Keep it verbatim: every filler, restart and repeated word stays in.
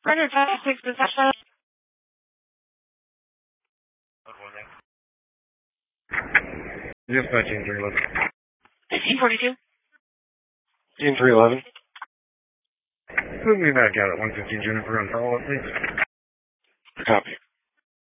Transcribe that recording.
Runner twenty-six possession. Dispatch Team three eleven. fifteen forty-two. Team three eleven. Move me back out at one fifteen Jennifer on follow-up, please. Copy.